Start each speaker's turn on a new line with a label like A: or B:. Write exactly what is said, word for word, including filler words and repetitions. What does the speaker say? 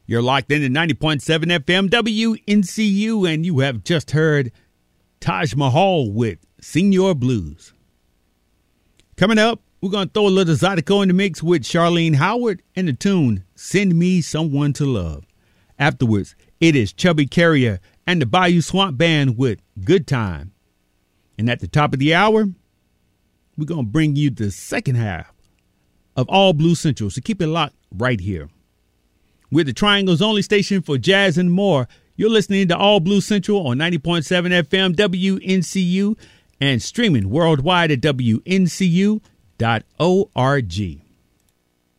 A: You're locked into ninety point seven F M W N C U, and you have just heard Taj Mahal with Senior Blues. Coming up, we're going to throw a little Zydeco in the mix with Charlene Howard and the tune Send Me Someone to Love. Afterwards, it is Chubby Carrier and the Bayou Swamp Band with Good Time. And at the top of the hour, we're going to bring you the second half of All Blues Central, so keep it locked right here. We're the Triangle's only station for jazz and more. You're listening to All Blues Central on ninety point seven F M W N C U and streaming worldwide at W N C U dot org.